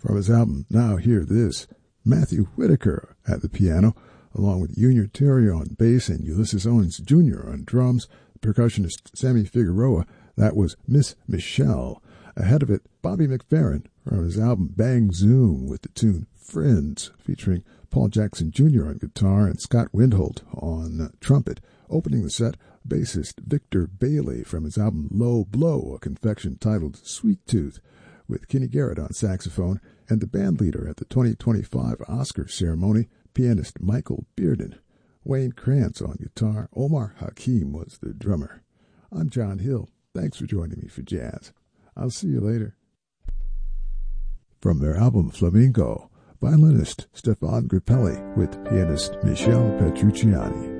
From his album Now Hear This, Matthew Whitaker at the piano, along with Junior Terry on bass and Ulysses Owens Jr. on drums, percussionist Sammy Figueroa. That was Miss Michelle. Ahead of it, Bobby McFerrin from his album Bang Zoom with the tune Friends, featuring Paul Jackson Jr. on guitar and Scott Windholt on trumpet. Opening the set, bassist Victor Bailey from his album Low Blow, a confection titled Sweet Tooth, with Kenny Garrett on saxophone, and the band leader at the 2025 Oscar ceremony, pianist Michael Bearden. Wayne Krantz on guitar. Omar Hakim was the drummer. I'm John Hill. Thanks for joining me for jazz. I'll see you later. From their album Flamingo, violinist Stefan Grappelli with pianist Michelle Petrucciani.